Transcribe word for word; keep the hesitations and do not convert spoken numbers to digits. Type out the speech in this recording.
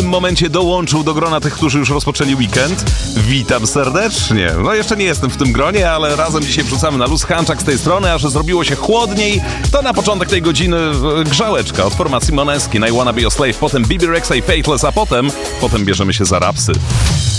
momencie dołączył do grona tych, którzy już rozpoczęli weekend. Witam serdecznie. No jeszcze nie jestem w tym gronie, ale razem dzisiaj wrzucamy na luz. Hanczak z tej strony, a że zrobiło się chłodniej, to na początek tej godziny grzałeczka od formacji Måneskin, I Wanna Be Your Slave, potem B B Rexa i Faithless, a potem, potem bierzemy się za rapsy.